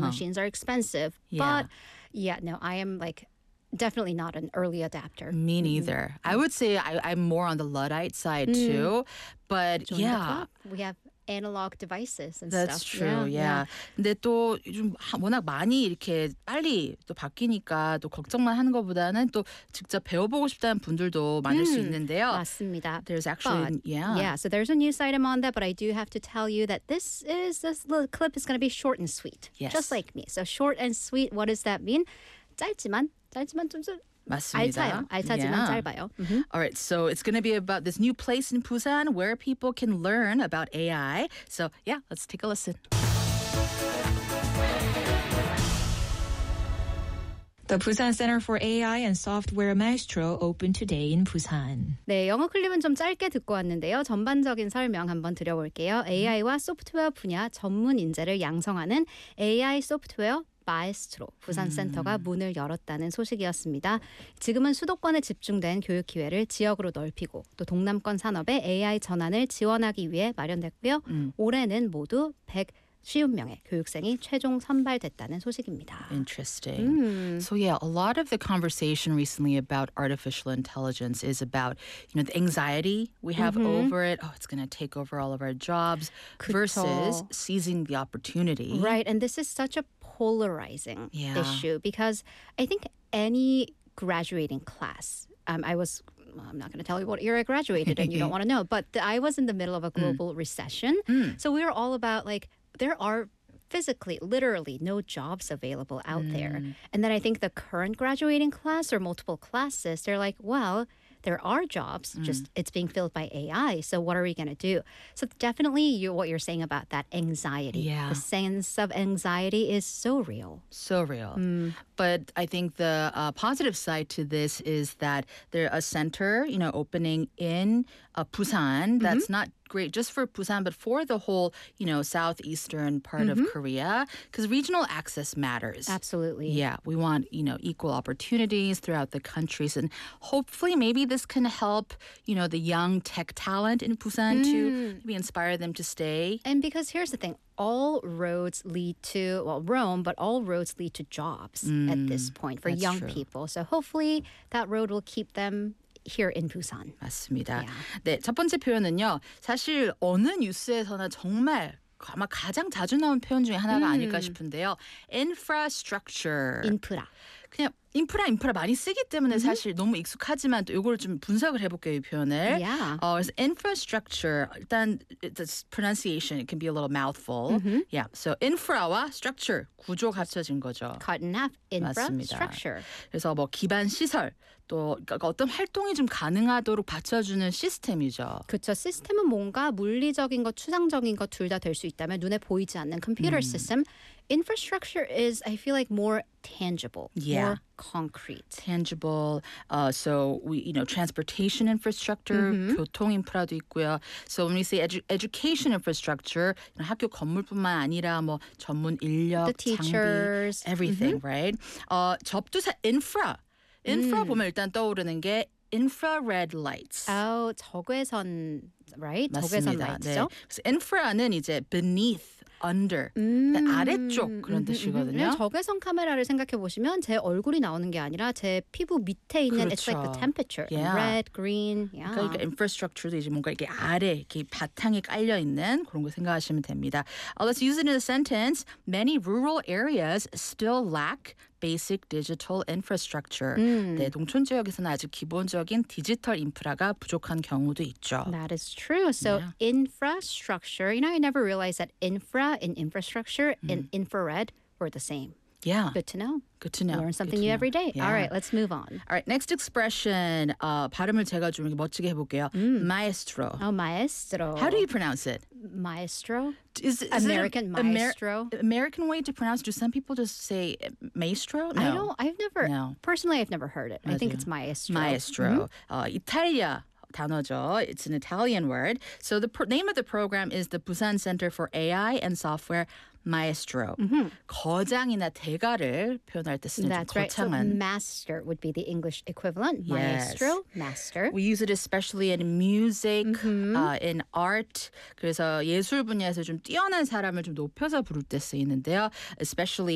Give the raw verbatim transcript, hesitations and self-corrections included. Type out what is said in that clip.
machines are expensive. Yeah. But yeah, no, I am like definitely not an early adapter. Me neither. I would say I, I'm more on the Luddite side too. But Join yeah. the club. We have analog devices and That's stuff. true. Yeah. 근데 또 요즘 워낙 많이 이렇게 빨리 또 바뀌니까 또 걱정만 하는 것보다는 또 직접 배워보고 싶다는 분들도 많을 수 있는데요. 맞습니다. There's actually, but, yeah. Yeah, so there's a news item on that, but I do have to tell you that this is, this little clip is going to be short and sweet. Yes. Just like me. So short and sweet, what does that mean? 짧지만, 짧지만 좀 맞습니다. 알차요. 알차지만 Yeah. 짧아요. Mm-hmm. All right, so it's going to be about this new place in Busan where people can learn about A I. So yeah, let's take a listen. The Busan Center for A I and Software Maestro opened today in Busan. 네, 영어 클립은 좀 짧게 듣고 왔는데요. 전반적인 설명 한번 드려볼게요. 에이아이와 소프트웨어 분야 전문 인재를 양성하는 에이아이 소프트웨어 마에스트로 부산센터가 음. 문을 열었다는 소식이었습니다. 지금은 수도권에 집중된 교육 기회를 지역으로 넓히고 또 동남권 산업의 에이아이 전환을 지원하기 위해 마련됐고요. 음. 올해는 모두 백오십 명의 교육생이 최종 선발됐다는 소식입니다. Interesting. Mm. So yeah, a lot of the conversation recently about artificial intelligence is about, you know, the anxiety we have mm-hmm. over it. Oh, it's going to take over all of our jobs 그쵸. Versus seizing the opportunity. Right, and this is such a polarizing yeah. issue because I think any graduating class, um, I was, well, I'm not going to tell you what year I graduated and you don't want to know, but the, I was in the middle of a global mm. recession. Mm. So we were all about like, there are physically, literally no jobs available out mm. there. And then I think the current graduating class or multiple classes, they're like, well, there are jobs, mm. just it's being filled by A I. So what are we going to do? So definitely you, what you're saying about that anxiety. Yeah. The sense of anxiety is so real. So real. Mm. But I think the uh, positive side to this is that there's a center, you know, opening in uh, Busan. That's mm-hmm. not great just for Busan, but for the whole, you know, southeastern part mm-hmm. of Korea, because regional access matters. Absolutely. Yeah, we want, you know, equal opportunities throughout the countries, and hopefully maybe this can help, you know, the young tech talent in Busan mm. to maybe inspire them to stay. And because here's the thing, all roads lead to, well, Rome, but all roads lead to jobs mm, at this point for young true. people. So hopefully that road will keep them here in Busan. 맞습니다. Yeah. 네, 첫 번째 표현은요. 사실 어느 뉴스에서나 정말 아마 가장 자주 나온 표현 중에 하나가 음. 아닐까 싶은데요. Infrastructure. 인프라. 그냥 인프라 인프라 많이 쓰기 때문에 mm-hmm. 사실 너무 익숙하지만 또 이걸 좀 분석을 해볼게요, 이 표현을. Yeah. 어, 그래서 infrastructure 일단 the pronunciation it can be a little mouthful. Mm-hmm. Yeah. So infra와 structure 구조 합쳐진 거죠. Cut in half. Infrastructure. 그래서 뭐 기반 시설 또 그러니까 어떤 활동이 좀 가능하도록 받쳐주는 시스템이죠. 그렇죠. 시스템은 뭔가 물리적인 것, 추상적인 것 둘 다 될 수 있다면 눈에 보이지 않는 computer mm. system. Infrastructure is, I feel like, more tangible, yeah. more concrete. Tangible. Uh, so we, you know, transportation infrastructure, mm-hmm. 교통 인프라도 있고요. So when we say edu- education infrastructure, you know, 학교 건물뿐만 아니라 뭐 전문 인력, the teachers, 장비, everything, mm-hmm. right? Uh, 접두사 infra. infra 음. 보면 일단 떠오르는 게 infrared lights. Oh, 적외선, right? 맞습니다. 적외선 lights죠? 네. 그래서 infra는 이제 beneath, under, 음, 아래쪽 그런 음, 뜻이거든요. 음, 음. 적외선 카메라를 생각해 보시면 제 얼굴이 나오는 게 아니라 제 피부 밑에 있는 그렇죠. it's like the temperature, yeah. red, green. Yeah. 그러니까 infrastructure도 이제 뭔가 이렇게 아래 이렇게 바탕에 깔려 있는 그런 거 생각하시면 됩니다. Uh, let's use it in a sentence. Many rural areas still lack basic digital infrastructure. 음. 네, 농촌 지역에서는 아직 기본적인 디지털 인프라가 부족한 경우도 있죠. That is true. So yeah. infrastructure, you know, I never realized that infra and infrastructure mm. and infrared were the same. Yeah. Good to know. Good to know. Learn something Good new know. every day. Yeah. All right, let's move on. All right, next expression. Uh, 발음을 제가 좀 멋지게 해볼게요. Mm. Maestro. Oh, maestro. How do you pronounce it? Maestro? Is, is American it a, maestro? Amer- American way to pronounce? Do some people just say maestro? No. I don't. I've never. No. Personally, I've never heard it. 맞아요. I think it's maestro. Maestro. Mm-hmm. Uh, 이탈리아 단어죠. It's an Italian word. So the pro- name of the program is the Busan Center for A I and Software Maestro. Mm-hmm. 거장이나 대가를 표현할 때 쓰는 That's 좀 right. So 거창한. master would be the English equivalent. Yes. Maestro, master. We use it especially in music, Mm-hmm. uh, in art. 그래서 예술 분야에서 좀 뛰어난 사람을 좀 높여서 부를 때 쓰이는데요. Especially